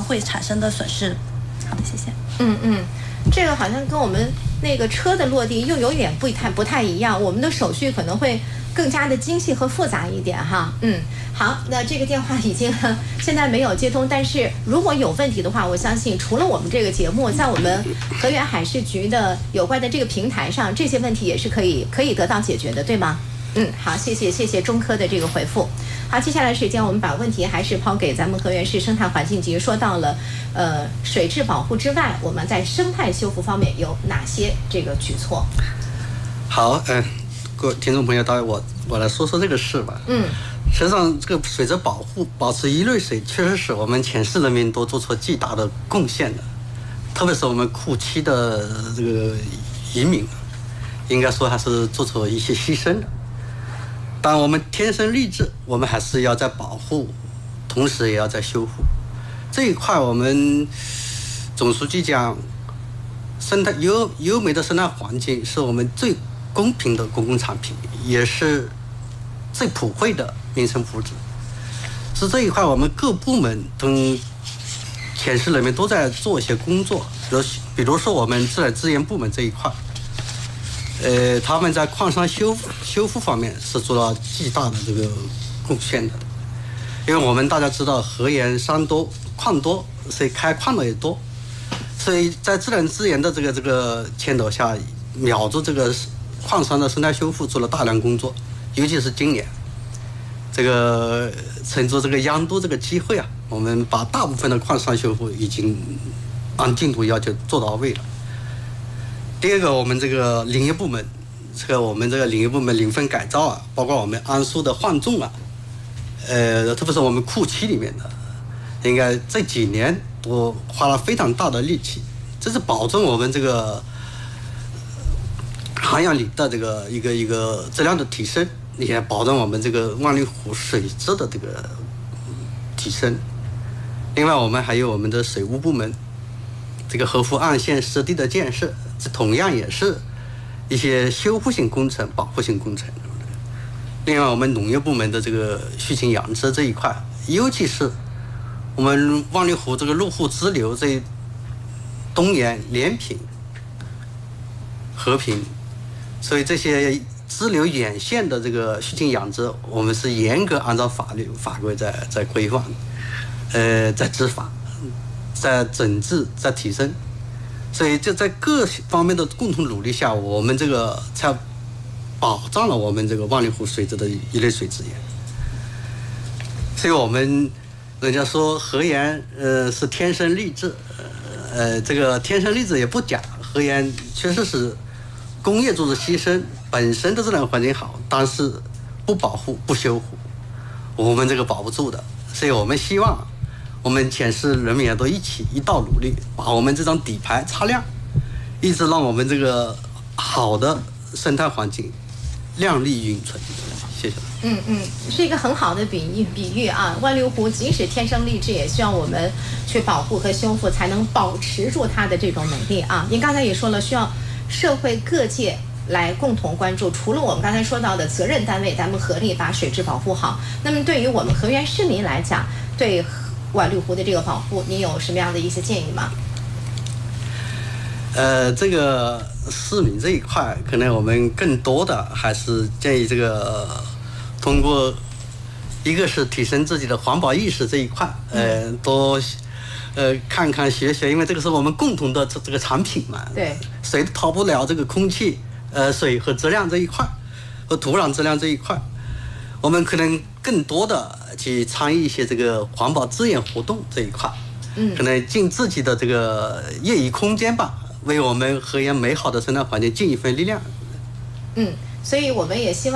会产生的损失。好的，谢谢。 这个好像跟我们那个车的落地又有点不太一样，我们的手续可能会更加的精细和复杂一点哈。好，那这个电话已经现在没有接通，但是如果有问题的话，我相信除了我们这个节目，在我们河源海事局的有关的这个平台上，这些问题也是可以得到解决的，对吗？好，谢谢中科的这个回复。好，接下来时间我们把问题还是抛给咱们河源市生态环境局，说到了水质保护之外，我们在生态修复方面有哪些这个举措？ 好，各位听众朋友，大家我来说说这个事吧。实际上，这个水质保护、保持一类水，确实是我们全市人民都做出巨大的贡献的。特别是我们库区的这个渔民，应该说还是做出一些牺牲的。但我们天生丽质，我们还是要在保护，同时也要在修复。这一块，我们总书记讲，生态优美的生态环境是我们最公平的公共产品，也是最普惠的民生福祉。是这一块，我们各部门跟全市人民都在做一些工作，比如说我们自然资源部门这一块，他们在矿山修复方面是做了巨大的这个贡献的。因为我们大家知道，河源山多矿多，所以开矿的也多，所以在自然资源的这个牵头下，瞄着这个矿山的生态修复做了大量工作。尤其是今年，这个趁着这个央都这个机会啊，我们把大部分的矿山修复已经按进度要求做到位了。第二个，我们这个林业部门，我们这个林业部门林分改造啊，包括我们桉树的换种啊，特别是我们库区里面的，应该这几年都花了非常大的力气，这是保证我们这个涵养里的这个一个质量的提升，也保证我们这个万里湖水质的这个提升。另外，我们还有我们的水务部门，这个河湖岸线湿地的建设，这同样也是一些修复性工程、保护性工程。另外，我们农业部门的这个畜禽养殖这一块，尤其是我们万里湖这个入湖支流这东沿、连平、和平，所以这些支流沿线的这个畜禽养殖，我们是严格按照法律法规在规范，在执法，在整治，在提升。所以就在各方面的共同努力下，我们这个才保障了我们这个万里湖水质的一类水资源。所以我们人家说河源是天生丽质，这个天生丽质也不假，河源确实是工业做的牺牲，本身的自然环境好，但是不保护不修复，我们这个保不住的。所以我们希望我们全市人民都一道努力，把我们这张底牌擦亮，一直让我们这个好的生态环境亮丽永存。谢谢。 是一个很好的比喻啊。万里湖即使天生丽质，也需要我们去保护和修复，才能保持住它的这种能力啊。您刚才也说了，需要社会各界来共同关注。除了我们刚才说到的责任单位，咱们合力把水质保护好。那么对于我们河源市民来讲，对万里湖的这个保护，您有什么样的一些建议吗？ 这个市民这一块，可能我们更多的还是建议这个通过一个是提升自己的环保意识这一块，多看看学学，因为这个是我们共同的这个产品嘛， 对， 谁都逃不了这个空气、水和质量这一块，和土壤质量这一块，我们可能更多的去参与一些这个环保资源活动这一块，可能尽自己的这个业余空间吧，为我们河源美好的生态环境尽一份力量。 所以我们也希望